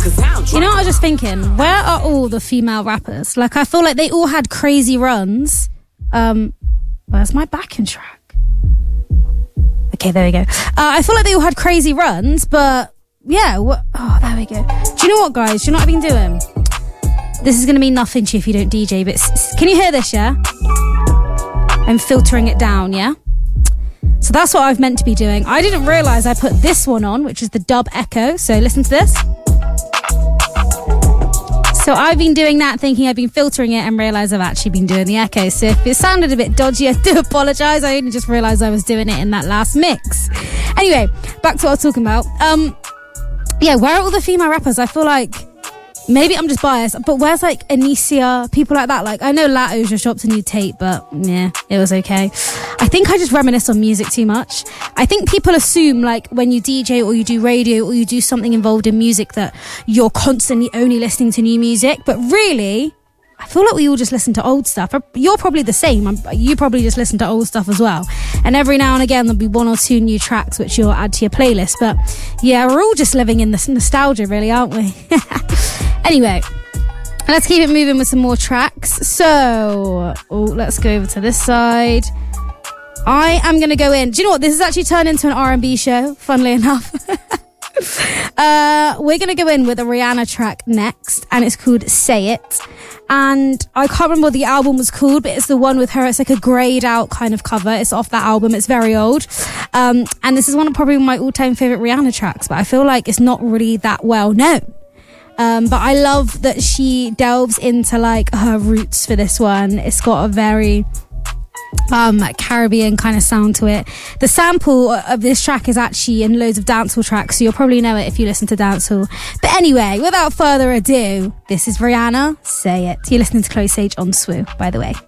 You know what I was just thinking? Where are all the female rappers? Like, I feel like they all had crazy runs. Where's my backing track? Okay, there we go. I feel like they all had crazy runs, but yeah. Oh, there we go. Do you know what, guys? Do you know what I've been doing? This is going to mean nothing to you if you don't DJ, but can you hear this, yeah? I'm filtering it down, yeah? So that's what I've meant to be doing. I didn't realise I put this one on, which is the Dub Echo. So listen to this. So I've been doing that, thinking I've been filtering it, and realised I've actually been doing the echo. So if it sounded a bit dodgy, I do apologise. I only just realised I was doing it in that last mix. Anyway, back to what I was talking about. Yeah, where are all the female rappers? I feel like maybe I'm just biased, but where's like Anicia, people like that? Like, I know Lato's just dropped a new tape, but yeah, it was okay. I think I just reminisce on music too much. I think people assume like when you DJ or you do radio or you do something involved in music that you're constantly only listening to new music, but really, I feel like we all just listen to old stuff. You're probably the same. You probably just listen to old stuff as well. And every now and again, there'll be one or two new tracks which you'll add to your playlist. But yeah, we're all just living in this nostalgia, really, aren't we? Anyway, let's keep it moving with some more tracks. So, let's go over to this side. I am going to go in. Do you know what? This has actually turned into an R&B show, funnily enough. We're going to go in with a Rihanna track next, and it's called Say It. And I can't remember what the album was called, but it's the one with her. It's like a greyed out kind of cover. It's off that album. It's very old. And this is one of probably my all-time favourite Rihanna tracks, but I feel like it's not really that well known. But I love that she delves into like her roots for this one. It's got a very Caribbean kind of sound to it. The sample of this track is actually in loads of dancehall tracks, so you'll probably know it if you listen to dancehall. But anyway, without further ado, this is Rihanna, Say It. You're listening to Close Stage on Swoo, by the way.